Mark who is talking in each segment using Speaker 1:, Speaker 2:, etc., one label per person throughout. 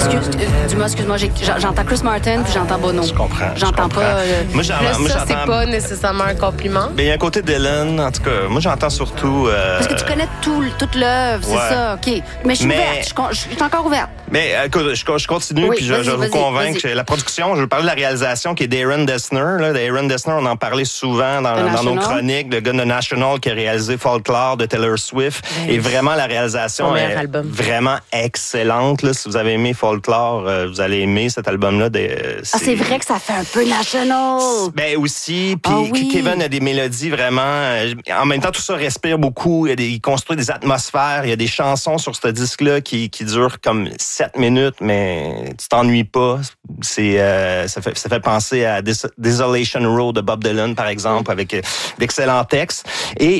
Speaker 1: Excuse-moi, j'entends Chris Martin puis j'entends Bono.
Speaker 2: Je comprends.
Speaker 1: J'entends pas...
Speaker 2: Moi, j'entends...
Speaker 3: c'est pas nécessairement un compliment.
Speaker 2: Ben, il y a un côté Dylan, en tout cas. Moi, j'entends surtout...
Speaker 1: Parce que tu connais toute l'œuvre, c'est ça, OK. Mais je suis ouverte, je suis encore ouverte.
Speaker 2: Mais écoute, je continue, puis je vais vous convaincre que la production, je veux parler de la réalisation qui est d'Aaron Dessner. Aaron Dessner, on en parlait souvent dans nos chroniques, le gars de National qui a réalisé Folklore de Taylor Swift. Et vraiment, la réalisation est vraiment excellente. Là. Si vous avez aimé Folklore, vous allez aimer cet album-là.
Speaker 1: C'est vrai que ça fait un peu National.
Speaker 2: Ben aussi, puis Kevin a des mélodies vraiment... en même temps, tout ça respire beaucoup. Il construit des atmosphères. Il y a des chansons sur ce disque-là qui durent comme 7 minutes, mais tu t'ennuies pas. Ça fait penser à Desolation Row de Bob Dylan, par exemple, avec d'excellents textes. Et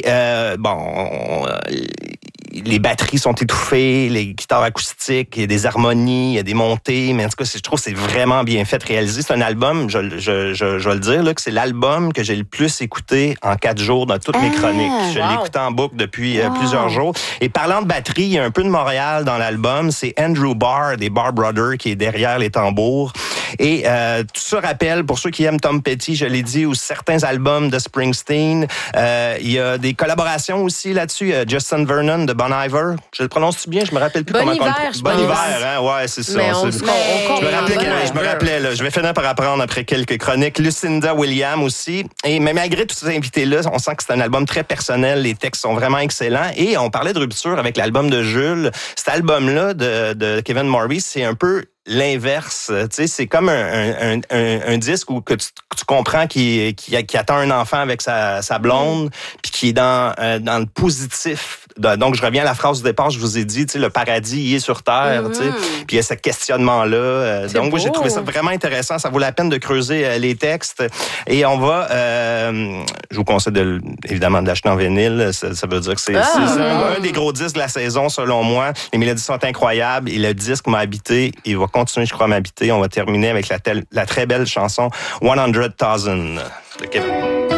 Speaker 2: les batteries sont étouffées, les guitares acoustiques, il y a des harmonies, il y a des montées, mais en tout cas, je trouve que c'est vraiment bien fait, réalisé. C'est un album, je vais le dire, là, que c'est l'album que j'ai le plus écouté en 4 jours dans toutes mes chroniques. Je l'ai écouté en boucle depuis plusieurs jours. Et parlant de batterie, il y a un peu de Montréal dans l'album. C'est Andrew Barr, des Barr Brothers, qui est derrière les tambours. Et tout ça rappelle, pour ceux qui aiment Tom Petty, je l'ai dit, ou certains albums de Springsteen. Il y a des collaborations aussi là-dessus. Justin Vernon de Bon Iver. Je le prononce-tu bien? Je me rappelle plus
Speaker 3: Bon
Speaker 2: comment...
Speaker 3: Hiver, je
Speaker 2: Bon
Speaker 3: pense.
Speaker 2: Hiver, hein? Ouais, c'est ça. Je me rappelais, là. Je vais finir par apprendre après quelques chroniques. Lucinda Williams aussi. Mais malgré tous ces invités-là, on sent que c'est un album très personnel. Les textes sont vraiment excellents. Et on parlait de rupture avec l'album de Jules. Cet album-là de Kevin Morby, c'est un peu l'inverse. Tu sais, c'est comme un disque où que tu comprends qui attend un enfant avec sa blonde, puis qui est dans le positif. Donc, je reviens à la phrase du départ, je vous ai dit, tu sais, le paradis, il est sur Terre, tu sais. Puis il y a ce questionnement-là. Donc, moi, j'ai trouvé ça vraiment intéressant. Ça vaut la peine de creuser les textes. Et on va... je vous conseille évidemment de l'acheter en vinyle. Ça veut dire que c'est un des gros disques de la saison, selon moi. Les mélodies sont incroyables et le disque m'a habité. Il va continuer, je crois, à m'habiter. On va terminer avec la très belle chanson 100,000 de Kevin.